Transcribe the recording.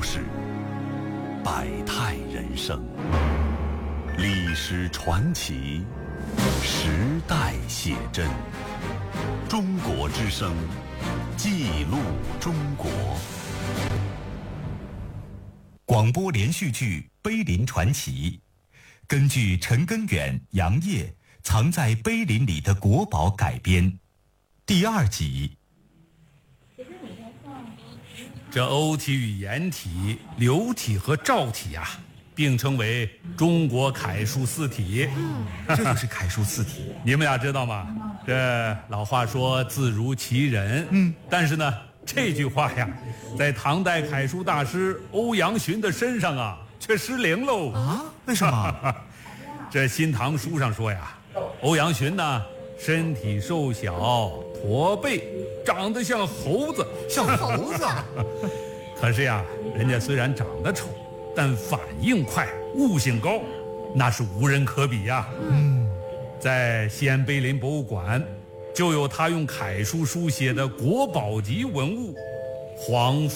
事，百态人生，历史传奇，时代写真。中国之声，记录中国。广播连续剧《碑林传奇》，根据陈根远、杨业藏在碑林里的国宝改编，第2集。 这欧体与颜体、流体和赵体啊，并称为中国楷书四体。 这就是楷书四体。 你们俩知道吗？这老话说字如其人。但是呢，这句话呀，在唐代楷书大师欧阳询的身上啊，却失灵喽。 啊？为什么？ 这《新唐书》上说呀，欧阳询呢，身体瘦小、驼背，长得像猴子。 像猴子？ 可是呀，人家虽然长得丑，但反应快，悟性高，那是无人可比呀。在西安碑林博物馆，就有他用楷书书写的国宝级文物《黄